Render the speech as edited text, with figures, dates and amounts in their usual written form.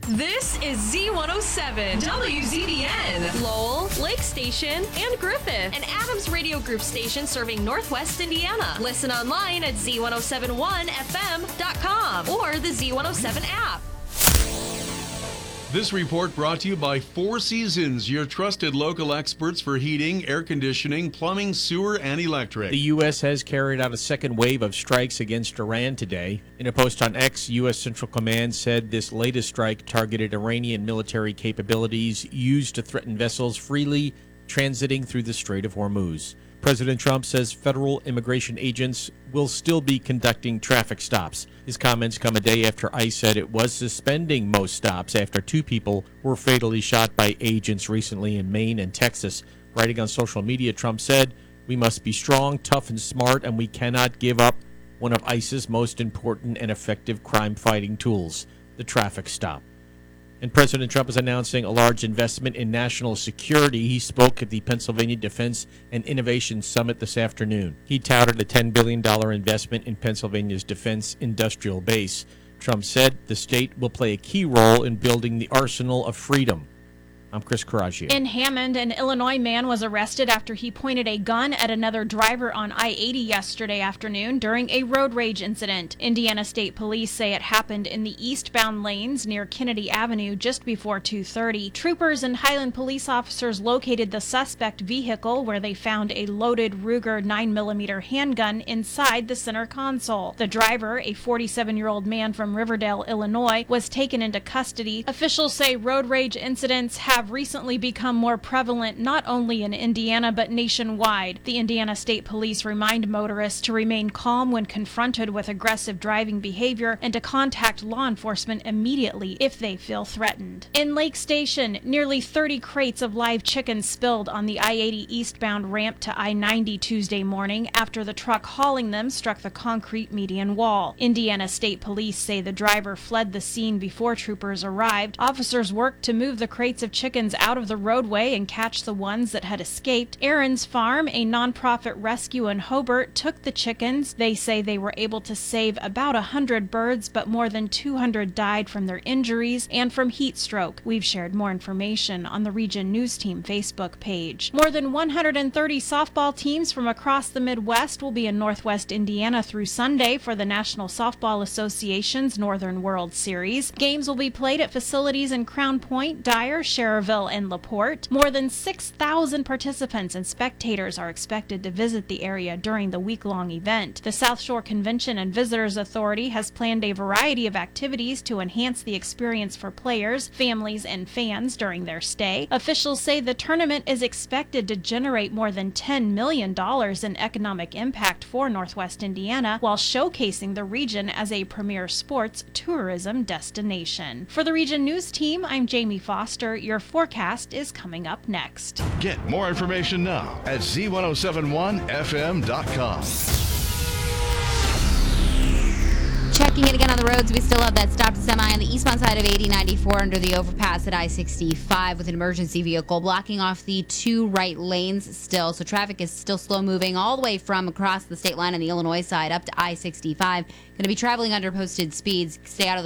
This is Z107, WZDN, Lowell, Lake Station, and Griffith, an Adams Radio Group station serving Northwest Indiana. Listen online at Z1071FM.com or the Z107 app. This report brought to you by Four Seasons, your trusted local experts for heating, air conditioning, plumbing, sewer, and electric. The U.S. has carried out a second wave of strikes against Iran today. In a post on X, U.S. Central Command said this latest strike targeted Iranian military capabilities used to threaten vessels freely transiting through the Strait of Hormuz. President Trump says federal immigration agents will still be conducting traffic stops. His comments come a day after ICE said it was suspending most stops after 2 people were fatally shot by agents recently in Maine and Texas. Writing on social media, Trump said, "We must be strong, tough, and smart, and we cannot give up one of ICE's most important and effective crime-fighting tools, the traffic stop." And President Trump is announcing a large investment in national security. He spoke at the Pennsylvania Defense and Innovation Summit this afternoon. He touted a $10 billion investment in Pennsylvania's defense industrial base. Trump said the state will play a key role in building the arsenal of freedom. I'm Chris Coraggio. In Hammond, an Illinois man was arrested after he pointed a gun at another driver on I-80 yesterday afternoon during a road rage incident. Indiana State Police say it happened in the eastbound lanes near Kennedy Avenue just before 2:30. Troopers and Highland police officers located the suspect vehicle where they found a loaded Ruger 9mm handgun inside the center console. The driver, a 47-year-old man from Riverdale, Illinois, was taken into custody. Officials say road rage incidents have recently become more prevalent not only in Indiana but nationwide. The Indiana State Police remind motorists to remain calm when confronted with aggressive driving behavior and to contact law enforcement immediately if they feel threatened. In Lake Station, nearly 30 crates of live chicken spilled on the I-80 eastbound ramp to I-90 Tuesday morning after the truck hauling them struck the concrete median wall. Indiana State Police say the driver fled the scene before troopers arrived. Officers worked to move the crates of chickens out of the roadway and catch the ones that had escaped. Aaron's Farm, a nonprofit rescue in Hobart, took the chickens. They say they were able to save about 100 birds, but more than 200 died from their injuries and from heat stroke. We've shared more information on the Region News Team Facebook page. More than 130 softball teams from across the Midwest will be in Northwest Indiana through Sunday for the National Softball Association's Northern World Series. Games will be played at facilities in Crown Point, Dyer, Schererville, and LaPorte. More than 6,000 participants and spectators are expected to visit the area during the week-long event. The South Shore Convention and Visitors Authority has planned a variety of activities to enhance the experience for players, families, and fans during their stay. Officials say the tournament is expected to generate more than $10 million in economic impact for Northwest Indiana while showcasing the region as a premier sports tourism destination. For the Region News Team, I'm Jamie Foster. Your forecast is coming up next. Get more information now at Z1071FM.com. Checking it again on the roads, we still have that stopped semi on the eastbound side of 8094 under the overpass at I-65 with an emergency vehicle blocking off the 2 right lanes still. So traffic is still slow moving all the way from across the state line on the Illinois side up to I-65. Going to be traveling under posted speeds. Stay out of the